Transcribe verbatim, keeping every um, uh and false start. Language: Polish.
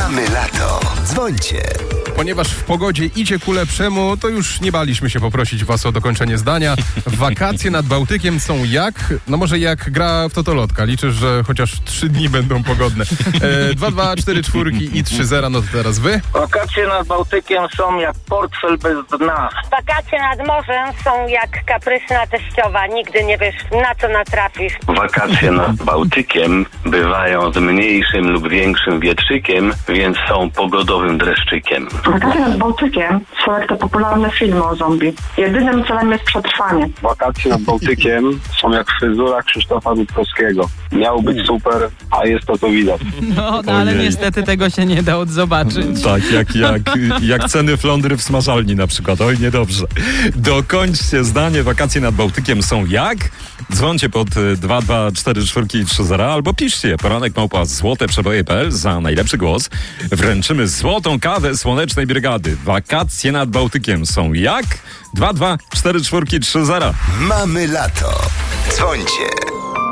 Mamy lato. Dzwońcie. Ponieważ w pogodzie idzie ku lepszemu, to już nie baliśmy się poprosić was o dokończenie zdania. Wakacje nad Bałtykiem są jak? No może jak gra w Totolotka. Liczysz, że chociaż trzy dni będą pogodne. E, dwa, dwa, cztery, czwórki i trzy zera, no to teraz wy. Wakacje nad Bałtykiem są jak portfel bez dna. Wakacje nad morzem są jak kaprysna teściowa. Nigdy nie wiesz, na co natrafisz. Wakacje nad Bałtykiem bywają z mniejszym lub większym wietrzykiem, więc są pogodowym dreszczykiem. Wakacje nad Bałtykiem są jak te popularne filmy o zombie. Jedynym celem jest przetrwanie. Wakacje nad Bałtykiem są jak fryzura Krzysztofa Rutkowskiego. Miało być super, a jest to, co widać. No, no ale niestety tego się nie da odzobaczyć. Tak, jak, jak, jak ceny flądry w smażalni na przykład. Oj, niedobrze. Dokończcie zdanie. Wakacje nad Bałtykiem są jak? Dzwońcie pod dwa dwa cztery cztery trzy zero albo piszcie poranek małpa złote przeboje kropka p l za najlepszy głos. Wręczymy złotą kawę Słonecznej Brygady. Wakacje nad Bałtykiem są jak? dwa dwa cztery cztery trzy zero. Mamy lato. Dzwońcie.